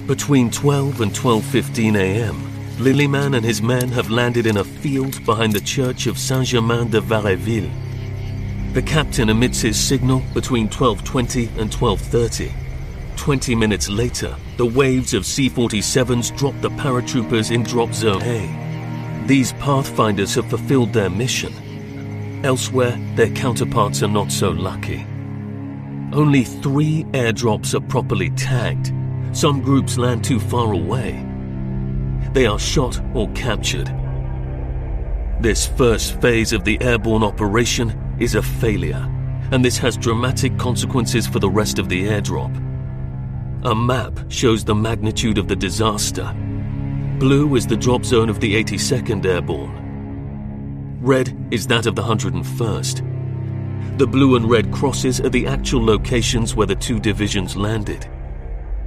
Between 12 and 12:15 a.m., Lillyman and his men have landed in a field behind the church of Saint-Germain-de-Varéville. The captain emits his signal between 12:20 and 12:30. 20 minutes later, the waves of C-47s drop the paratroopers in Drop Zone A. These pathfinders have fulfilled their mission. Elsewhere, their counterparts are not so lucky. Only 3 airdrops are properly tagged. Some groups land too far away. They are shot or captured. This first phase of the airborne operation is a failure, and this has dramatic consequences for the rest of the airdrop. A map shows the magnitude of the disaster. Blue is the drop zone of the 82nd Airborne. Red is that of the 101st. The blue and red crosses are the actual locations where the 2 divisions landed.